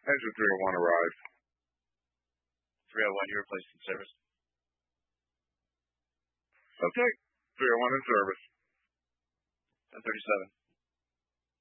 Engine 301 arrived. 301, you're placed in service. Okay. 301 in service. 1037.